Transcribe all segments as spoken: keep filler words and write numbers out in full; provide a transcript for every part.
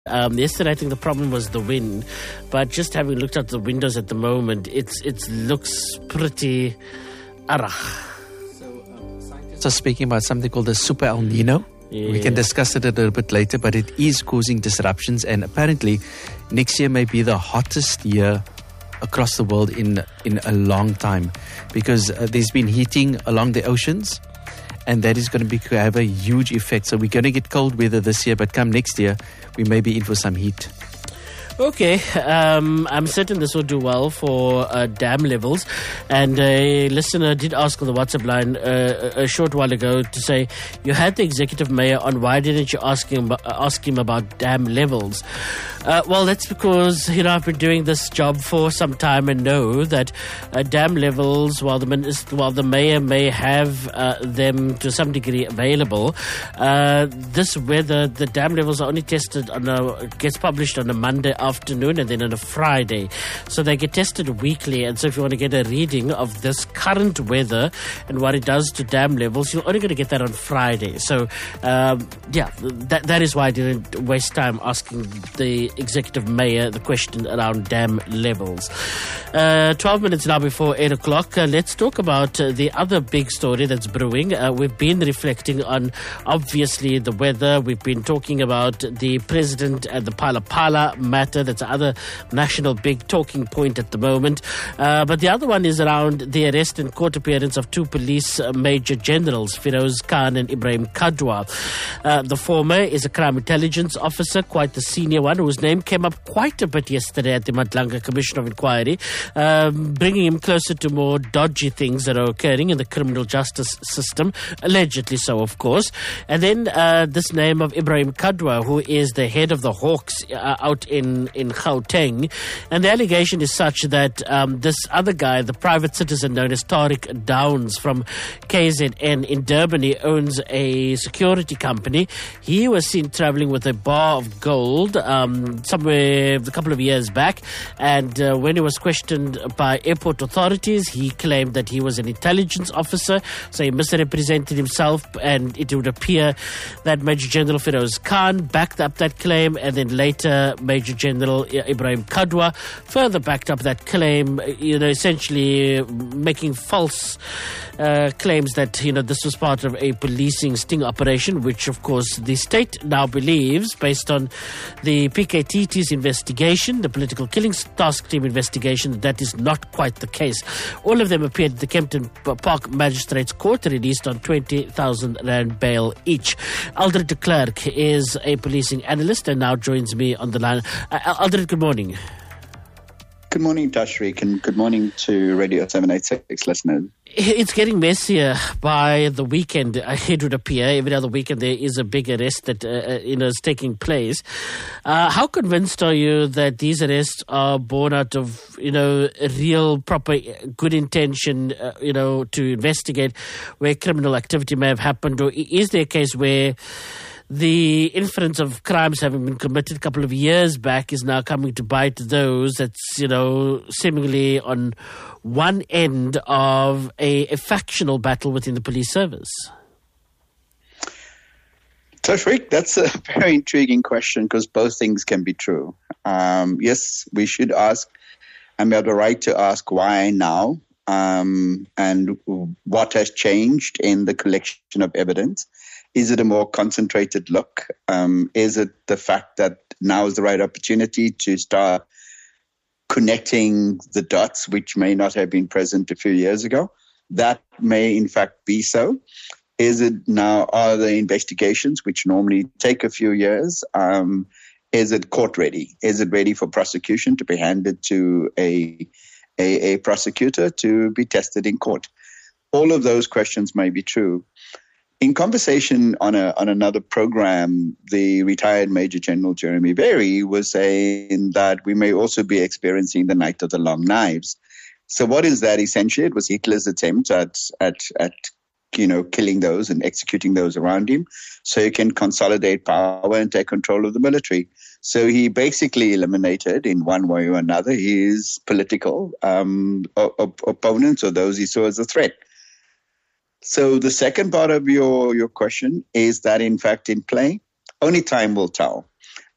Um, yesterday, I think the problem was the wind, but just having looked out the windows at the moment, it's it looks pretty arach. So, um, scientists are speaking about something called the Super El Nino. Yeah. We can discuss it a little bit later, but it is causing disruptions, and apparently next year may be the hottest year across the world in in a long time, because uh, there's been heating along the oceans. And that is going to be, have a huge effect. So we're going to get cold weather this year, but come next year, we may be in for some heat. Okay, um, I'm certain this will do well for uh, dam levels. And a listener did ask on the WhatsApp line uh, a short while ago to say, you had the executive mayor on, why didn't you ask him, ask him about dam levels? Uh, well, that's because, you know, I've been doing this job for some time and know that uh, dam levels, while the minister, while the mayor may have uh, them to some degree available, uh, this weather, the dam levels are only tested on a, gets published on a Monday afternoon and then on a Friday. So they get tested weekly. And so if you want to get a reading of this current weather and what it does to dam levels, you're only going to get that on Friday. So, um, yeah, that that is why I didn't waste time asking the executive mayor the question around dam levels. Uh, twelve minutes now before eight o'clock. Uh, let's talk about uh, the other big story that's brewing. Uh, we've been reflecting on, obviously, the weather. We've been talking about the president and the Phala Phala matter. That's another national big talking point at the moment. Uh, but the other one is around the arrest and court appearance of two police uh, major generals, Feroz Khan and Ibrahim Kadwa. Uh, the former is a crime intelligence officer, quite the senior one, whose name came up quite a bit yesterday at the Madlanga Commission of Inquiry, um, bringing him closer to more dodgy things that are occurring in the criminal justice system, allegedly so, of course. And then uh, this name of Ibrahim Kadwa, who is the head of the Hawks uh, out in, in Gauteng. And the allegation is such that um, this other guy, the private citizen known as Tariq Downs from K Z N in Durban, he owns a security company. He was seen traveling with a bar of gold um, somewhere a couple of years back, and uh, when he was questioned by airport authorities, he claimed that he was an intelligence officer, so he misrepresented himself, and it would appear that Major General Feroz Khan backed up that claim, and then later Major General Ibrahim Kadwa further backed up that claim, you know, essentially making false uh, claims that, you know, this was part of a policing sting operation, which of course the state now believes, based on the P K T T's investigation, the Political Killings Task Team investigation, that is not quite the case. All of them appeared at the Kempton Park Magistrates Court, released on twenty thousand rand bail each. Aldred de Klerk is a policing analyst and now joins me on the line. Uh, Aldred, good morning. Good morning, Tashreeq, and good morning to Radio seven eighty-six listeners. It's getting messier by the weekend, it would appear. Every other weekend there is a big arrest that uh, you know, is taking place. Uh, how convinced are you that these arrests are born out of, you know, real, proper, good intention, uh, you know, to investigate where criminal activity may have happened? Or is there a case where the inference of crimes having been committed a couple of years back is now coming to bite those that's, you know, seemingly on one end of a, a factional battle within the police service? Tashreeq, that's a very intriguing question, because both things can be true. Um, yes, we should ask, and we have the right to ask why now, um, and what has changed in the collection of evidence. Is it a more concentrated look? Um, is it the fact that now is the right opportunity to start connecting the dots, which may not have been present a few years ago? That may in fact be so. Is it now, are the investigations, which normally take a few years, um, is it court ready? Is it ready for prosecution to be handed to a, a, a prosecutor to be tested in court? All of those questions may be true. In conversation on a on another program, the retired Major General Jeremy Berry was saying that we may also be experiencing the night of the long knives. So what is that essentially? It was Hitler's attempt at at at you know killing those and executing those around him, so he can consolidate power and take control of the military. So he basically eliminated, in one way or another, his political um, op- opponents or those he saw as a threat. So the second part of your, your question, is that in fact in play? Only time will tell.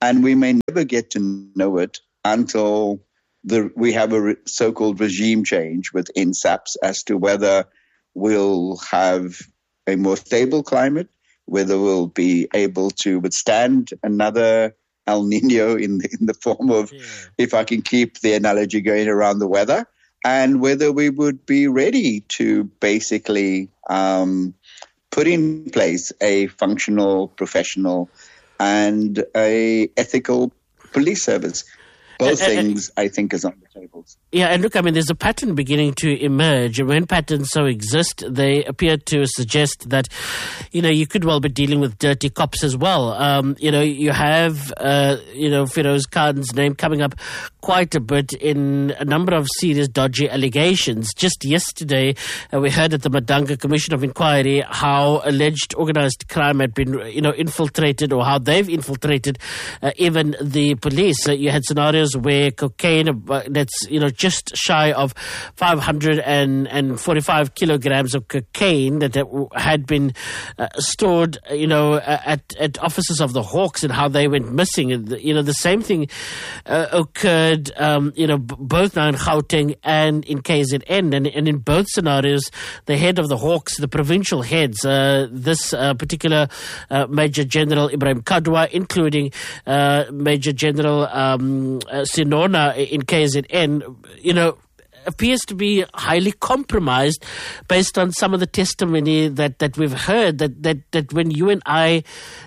And we may never get to know it until the, we have a re, so-called regime change within SAPS as to whether we'll have a more stable climate, whether we'll be able to withstand another El Nino in the, in the form of, yeah. if I can keep the analogy going around the weather, and whether we would be ready to basically um, put in place a functional, professional, and a ethical police service. Both uh, uh, things, I think, is on the tables. Yeah, and look, I mean, there's a pattern beginning to emerge. And when patterns so exist, they appear to suggest that, you know, you could well be dealing with dirty cops as well. Um, you know, you have, uh, you know, Feroz Khan's name coming up quite a bit in a number of serious dodgy allegations. Just yesterday, uh, we heard at the Madanga Commission of Inquiry how alleged organized crime had been, you know, infiltrated, or how they've infiltrated uh, even the police. Uh, you had scenarios where cocaine uh, that's, you know, just shy of five hundred forty-five kilograms of cocaine that had been uh, stored, you know, at, at offices of the Hawks, and how they went missing. And, you know, the same thing uh, occurred, um, you know, b- both now in Gauteng and in K Z N. And, and in both scenarios, the head of the Hawks, the provincial heads, uh, this uh, particular uh, Major General Ibrahim Kadwa, including uh, Major General um, uh, Sinona in K Z N, you know, appears to be highly compromised based on some of the testimony that, that we've heard, that, that, that when you and I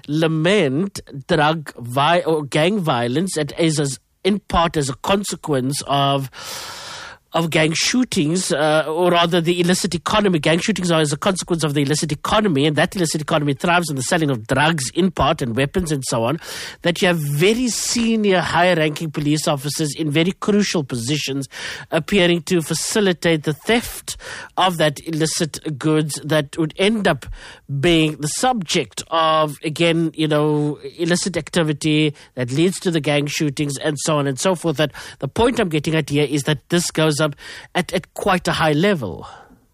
lament drug vi- or gang violence, it is as, in part as a consequence of of gang shootings, uh, or rather the illicit economy. Gang shootings are as a consequence of the illicit economy, and that illicit economy thrives on the selling of drugs in part and weapons and so on, that you have very senior, high-ranking police officers in very crucial positions appearing to facilitate the theft of that illicit goods that would end up being the subject of, again, you know, illicit activity that leads to the gang shootings and so on and so forth. That the point I'm getting at here is that this goes up at, at quite a high level.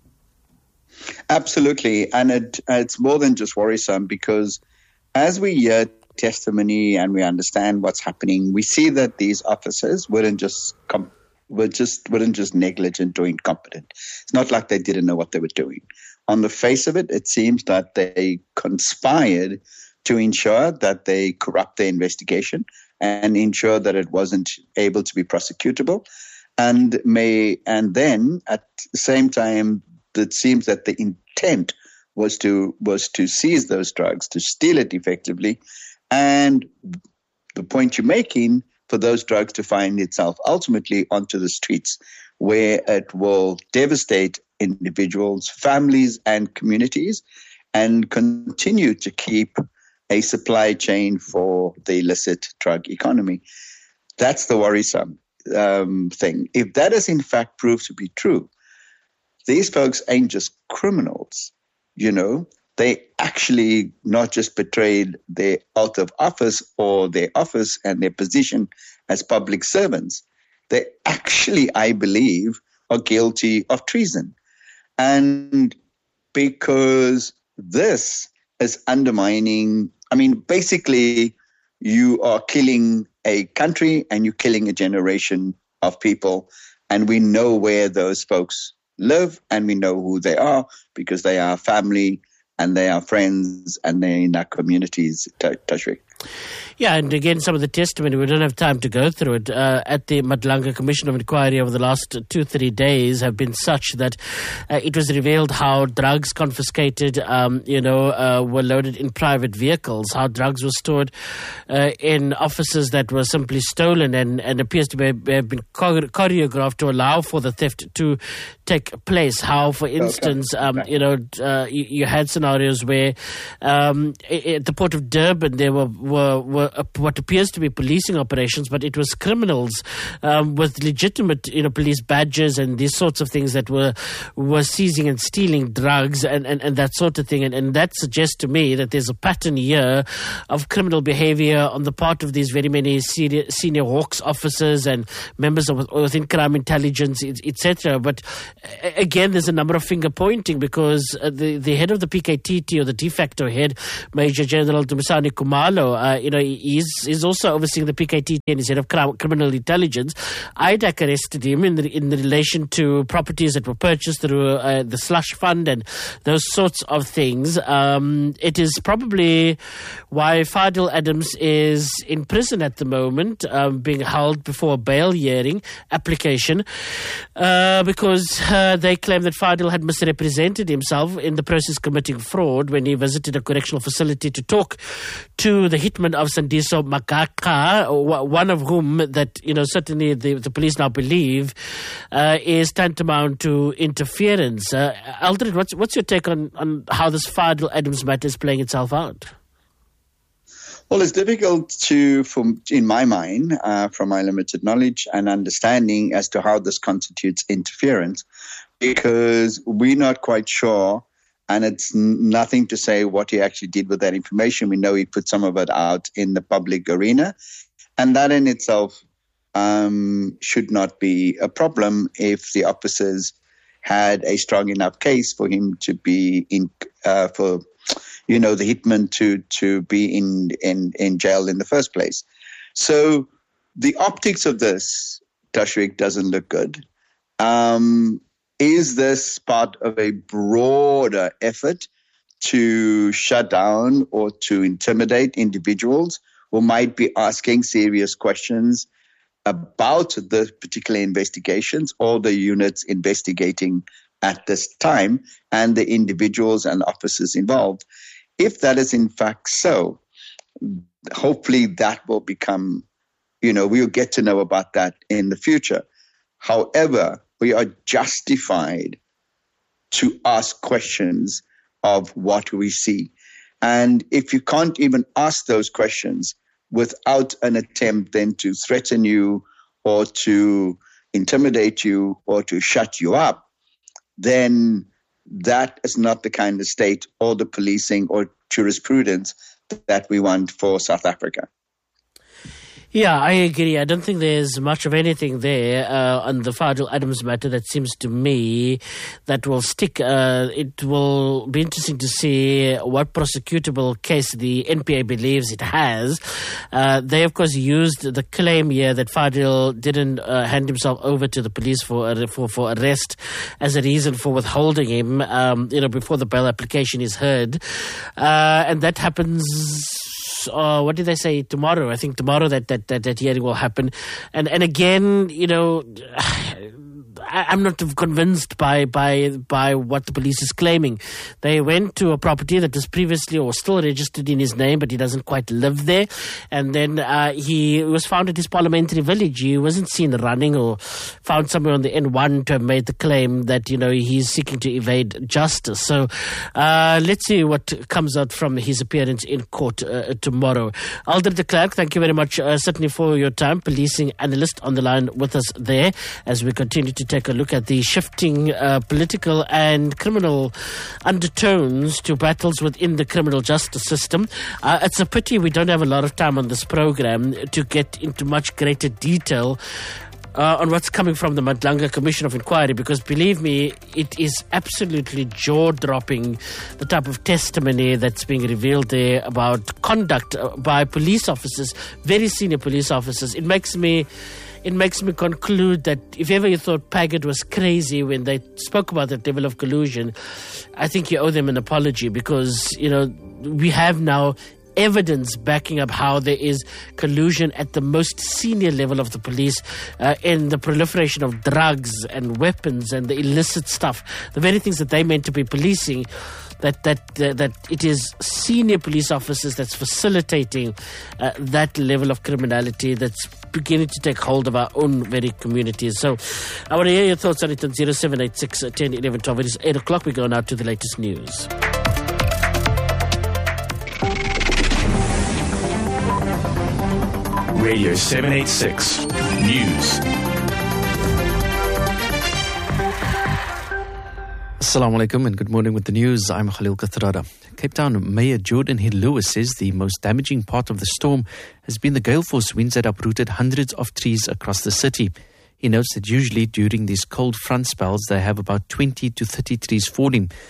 Absolutely. And it, it's more than just worrisome, because as we hear testimony and we understand what's happening, we see that these officers weren't just com- were just weren't just negligent or incompetent. It's not like they didn't know what they were doing. On the face of it, it seems that they conspired to ensure that they corrupt the investigation and ensure that it wasn't able to be prosecutable. And may and then at the same time, it seems that the intent was to was to seize those drugs, to steal it effectively, and the point you're making, for those drugs to find itself ultimately onto the streets, where it will devastate individuals, families, and communities, and continue to keep a supply chain for the illicit drug economy. That's the worrisome um, thing. If that is in fact proved to be true, these folks ain't just criminals, you know. They actually not just betrayed their oath of office or their office and their position as public servants. They actually, I believe, are guilty of treason. And because this is undermining, I mean, basically, you are killing a country and you're killing a generation of people. And we know where those folks live and we know who they are, because they are family and they are friends and they're in our communities, Tashrik. Yeah, and again, some of the testimony, we don't have time to go through it, uh, at the Madlanga Commission of Inquiry over the last two, three days have been such that uh, it was revealed how drugs confiscated, um, you know, uh, were loaded in private vehicles, how drugs were stored uh, in offices that were simply stolen and, and appears to be, have been choreographed to allow for the theft to take place. How, for instance, okay. um, okay. you know, uh, you, you had scenarios where um, at the port of Durban there were, were, were what appears to be policing operations, but it was criminals um, with legitimate, you know, police badges and these sorts of things that were were seizing and stealing drugs and, and, and that sort of thing. And, and that suggests to me that there's a pattern here of criminal behavior on the part of these very many senior, senior Hawks officers and members of within crime intelligence, et cetera. But again, there's a number of finger pointing, because uh, the, the head of the P K K T T, or the de facto head, Major General Dumisani Kumalo, uh, you know, he's, he's also overseeing the P K T T and he's head of criminal intelligence. I D A C arrested him in, the, in relation to properties that were purchased through uh, the slush fund and those sorts of things. Um, it is probably why Fadil Adams is in prison at the moment, um, being held before a bail hearing application, uh, because uh, they claim that Fadil had misrepresented himself in the process committing fraud when he visited a correctional facility to talk to the hitman of Sandiso Magaka, one of whom that, you know, certainly the, the police now believe uh, is tantamount to interference. Uh, Aldred, what's, what's your take on, on how this Fadil Adams matter is playing itself out? Well, it's difficult to, from, in my mind, uh, from my limited knowledge and understanding as to how this constitutes interference, because we're not quite sure, and it's n- nothing to say what he actually did with that information. We know he put some of it out in the public arena, and that in itself um, should not be a problem if the officers had a strong enough case for him to be in, uh, for, you know, the hitman to to be in, in, in jail in the first place. So the optics of this, Tashreeq, doesn't look good. Um, is this part of a broader effort to shut down or to intimidate individuals who might be asking serious questions about the particular investigations or the units investigating at this time and the individuals and officers involved? If that is in fact so, hopefully that will become, you know, we'll get to know about that in the future. However, we are justified to ask questions of what we see. And if you can't even ask those questions without an attempt then to threaten you or to intimidate you or to shut you up, then that is not the kind of state or the policing or jurisprudence that we want for South Africa. Yeah, I agree. I don't think there's much of anything there uh, on the Fadil Adams matter that seems to me that will stick. Uh, it will be interesting to see what prosecutable case the N P A believes it has. Uh, they, of course, used the claim here that Fadil didn't uh, hand himself over to the police for, uh, for for arrest as a reason for withholding him, um, you know, before the bail application is heard. Uh, and that happens... Uh, what did they say tomorrow? I think tomorrow that, that, that, that hearing will happen. And and again, you know, I, I'm not convinced by, by by what the police is claiming. They went to a property that was previously or still registered in his name, but he doesn't quite live there. And then uh, he was found at his parliamentary village. He wasn't seen running or found somewhere on the N one to have made the claim that, you know, he's seeking to evade justice. So uh, let's see what comes out from his appearance in court uh, tomorrow. Aldred de Klerk, thank you very much, uh, certainly for your time. Policing analyst on the line with us there as we continue to take a look at the shifting uh, political and criminal undertones to battles within the criminal justice system. Uh, it's a pity we don't have a lot of time on this program to get into much greater detail Uh, on what's coming from the Madlanga Commission of Inquiry, because believe me, it is absolutely jaw-dropping, the type of testimony that's being revealed there about conduct by police officers, very senior police officers. It makes me it makes me conclude that if ever you thought Paget was crazy when they spoke about that level of collusion, I think you owe them an apology, because, you know, we have now evidence backing up how there is collusion at the most senior level of the police uh, in the proliferation of drugs and weapons and the illicit stuff, the very things that they meant to be policing, that that uh, that it is senior police officers that's facilitating uh, that level of criminality that's beginning to take hold of our own very communities. So I want to hear your thoughts on it on zero seven eight six, one zero, eleven, twelve. It is eight o'clock. We go now to the latest news. Radio seven eighty-six News. Assalamu alaikum and good morning with the news. I'm Khalil Kathrada. Cape Town Mayor Jordan Hill Lewis says the most damaging part of the storm has been the gale force winds that uprooted hundreds of trees across the city. He notes that usually during these cold front spells they have about twenty to thirty trees falling.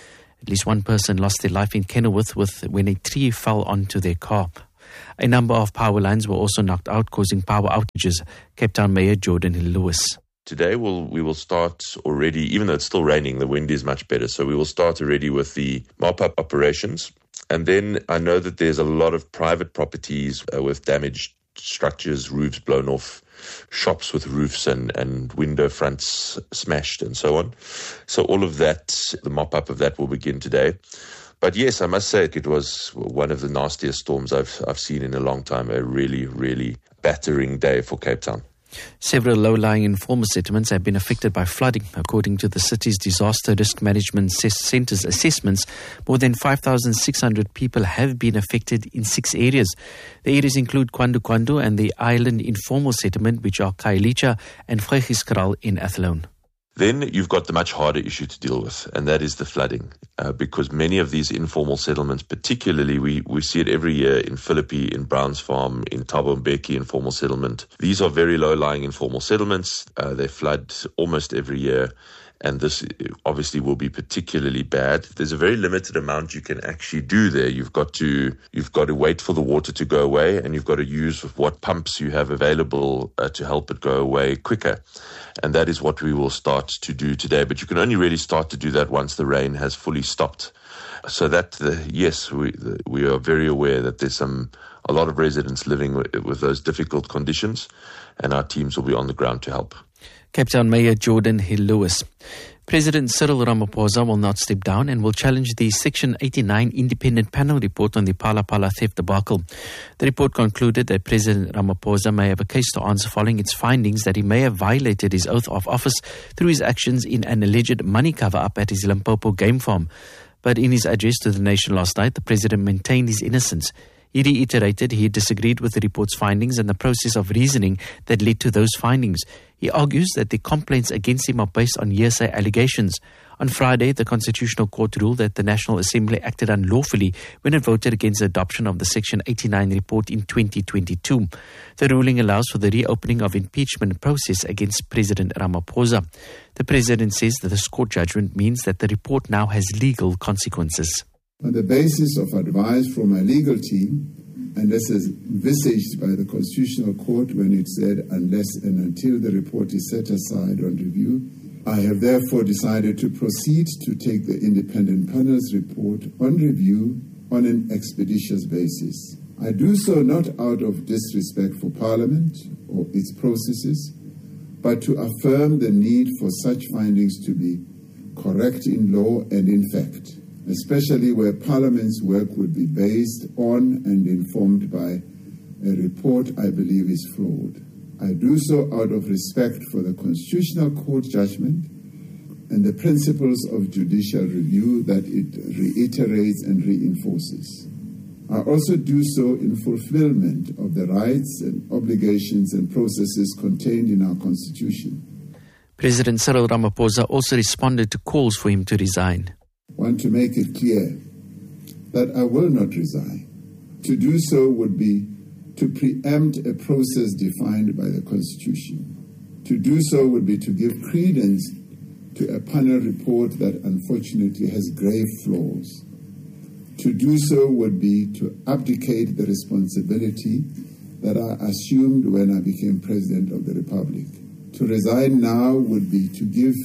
At least one person lost their life in Kenilworth with, when a tree fell onto their car. A number of power lines were also knocked out, causing power outages. Cape Town Mayor Jordan Lewis. Today we'll, we will start already, even though it's still raining, the wind is much better. So we will start already with the mop-up operations. And then I know that there's a lot of private properties uh, with damaged structures, roofs blown off, shops with roofs and, and window fronts smashed and so on. So all of that, the mop-up of that will begin today. But yes, I must say it was one of the nastiest storms I've I've seen in a long time, a really, really battering day for Cape Town. Several low-lying informal settlements have been affected by flooding. According to the city's Disaster Risk Management Centre's assessments, more than five thousand six hundred people have been affected in six areas. The areas include Kwandu Kwandu and the island informal settlement, which are Khayelitsha and Vryheidskraal in Athlone. Then you've got the much harder issue to deal with, and that is the flooding. Uh, because many of these informal settlements, particularly we, we see it every year in Philippi, in Browns Farm, in Thabo Mbeki informal settlement. These are very low-lying informal settlements. Uh, they flood almost every year, and this obviously will be particularly bad. There's a very limited amount you can actually do there. You've got to you've got to wait for the water to go away, and you've got to use what pumps you have available uh, to help it go away quicker. And that is what we will start to do today. But you can only really start to do that once the rain has fully stopped. So that, the, yes, we the, we are very aware that there's some a lot of residents living with, with those difficult conditions, and our teams will be on the ground to help. Cape Town Mayor Jordan Lewis. President Cyril Ramaphosa will not step down and will challenge the Section eighty-nine independent panel report on the Phala Phala theft debacle. The report concluded that President Ramaphosa may have a case to answer following its findings that he may have violated his oath of office through his actions in an alleged money cover-up at his Limpopo game farm. But in his address to the nation last night, the president maintained his innocence. He reiterated he disagreed with the report's findings and the process of reasoning that led to those findings. He argues that the complaints against him are based on hearsay allegations. On Friday, the Constitutional Court ruled that the National Assembly acted unlawfully when it voted against the adoption of the Section eighty-nine report in twenty twenty-two. The ruling allows for the reopening of impeachment process against President Ramaphosa. The president says that this court judgment means that the report now has legal consequences. On the basis of advice from my legal team, and this is envisaged by the Constitutional Court when it said unless and until the report is set aside on review, I have therefore decided to proceed to take the independent panel's report on review on an expeditious basis. I do so not out of disrespect for Parliament or its processes, but to affirm the need for such findings to be correct in law and in fact, especially where Parliament's work would be based on and informed by a report I believe is flawed. I do so out of respect for the Constitutional Court judgment and the principles of judicial review that it reiterates and reinforces. I also do so in fulfillment of the rights and obligations and processes contained in our Constitution. President Cyril Ramaphosa also responded to calls for him to resign. I want to make it clear that I will not resign. To do so would be to preempt a process defined by the Constitution. To do so would be to give credence to a panel report that unfortunately has grave flaws. To do so would be to abdicate the responsibility that I assumed when I became President of the Republic. To resign now would be to give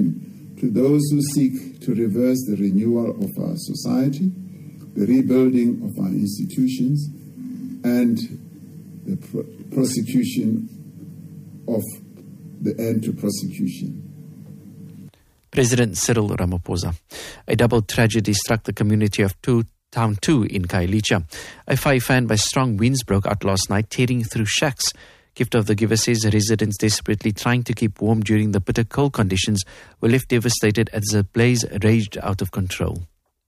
in to those who seek to reverse the renewal of our society, the rebuilding of our institutions, and the pro- prosecution of the end to prosecution. President Cyril Ramaphosa. A double tragedy struck the community of two, Town two in Khayelitsha. A fire fanned by strong winds broke out last night, tearing through shacks. Gift of the Giver says residents desperately trying to keep warm during the bitter cold conditions were left devastated as the blaze raged out of control.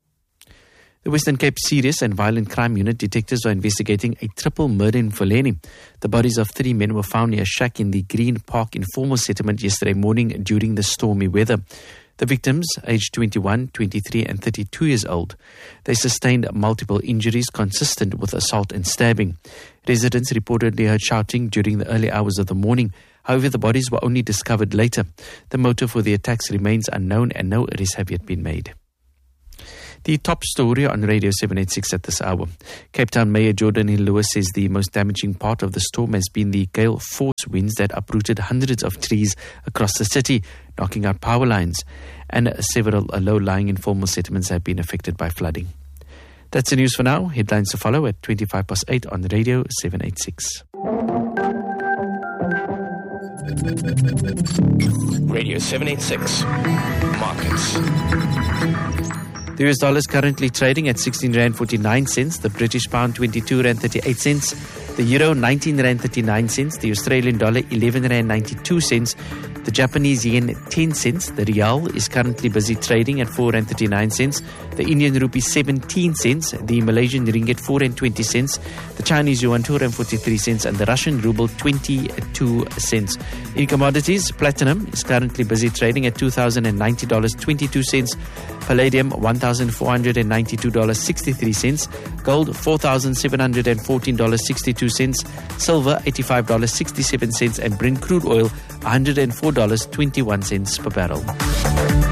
The Western Cape Serious and Violent Crime Unit detectives are investigating a triple murder in Fuleni. The bodies of three men were found near a shack in the Green Park informal settlement yesterday morning during the stormy weather. The victims, aged twenty-one, twenty-three and thirty-two years old, they sustained multiple injuries consistent with assault and stabbing. Residents reportedly heard shouting during the early hours of the morning. However, the bodies were only discovered later. The motive for the attacks remains unknown and no arrests have yet been made. The top story on Radio seven eighty-six at this hour. Cape Town Mayor Jordan Hill Lewis says the most damaging part of the storm has been the gale force winds that uprooted hundreds of trees across the city, knocking out power lines. And several low-lying informal settlements have been affected by flooding. That's the news for now. Headlines to follow at twenty-five past eight on Radio seven eighty-six. Radio seven eighty-six Markets. The U S dollar is currently trading at sixteen rand forty-nine cents, the British pound twenty-two rand thirty-eight cents, the euro nineteen rand thirty-nine cents, the Australian dollar eleven rand ninety-two cents, the Japanese yen ten cents, the rial is currently busy trading at four rand thirty-nine cents, the Indian rupee seventeen cents, the Malaysian ringgit four rand twenty cents, the Chinese yuan two rand forty-three cents, and the Russian ruble twenty-two cents. In commodities, platinum is currently busy trading at two thousand ninety dollars and twenty-two cents, palladium one thousand four hundred ninety-two dollars and sixty-three cents, gold four thousand seven hundred fourteen dollars and sixty-two cents, silver eighty-five dollars and sixty-seven cents, and Brent crude oil one hundred four dollars and twenty-one cents per barrel.